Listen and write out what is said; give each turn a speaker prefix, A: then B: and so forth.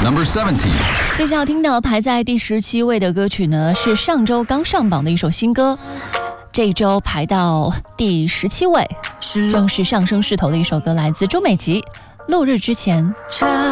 A: Number 17.
B: 接下来要听到排在第17位的歌曲呢，是上周刚上榜的一首新歌，这一周排到第17位，正是上升势头的一首歌，来自周美琪《落日之前》。